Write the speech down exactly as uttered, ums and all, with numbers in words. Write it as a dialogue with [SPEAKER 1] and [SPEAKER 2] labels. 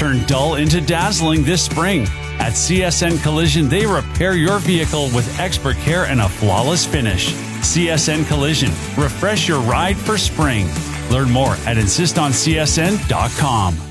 [SPEAKER 1] Turn dull into dazzling this spring. At C S N Collision, they repair your vehicle with expert care and a flawless finish. C S N Collision. Refresh your ride for spring. Learn more at insist on C S N dot com.